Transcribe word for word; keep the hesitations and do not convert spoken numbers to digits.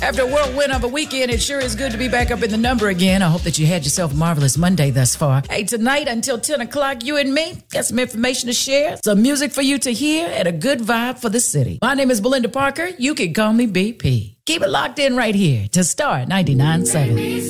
After a whirlwind of a weekend, it sure is good to be back up in the number again. I hope that you had yourself a marvelous Monday thus far. Hey, tonight until ten o'clock, you and me got some information to share, some music for you to hear, and a good vibe for the city. My name is Belinda Parker. You can call me B P. Keep it locked in right here to Star ninety-nine point seven.